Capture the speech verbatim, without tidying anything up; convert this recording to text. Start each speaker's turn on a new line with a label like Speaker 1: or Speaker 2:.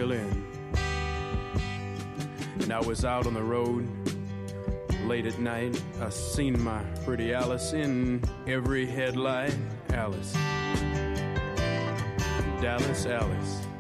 Speaker 1: violin. And I was out on the road late at night. I seen my pretty Alice in every headlight. Alice, Dallas, Alice.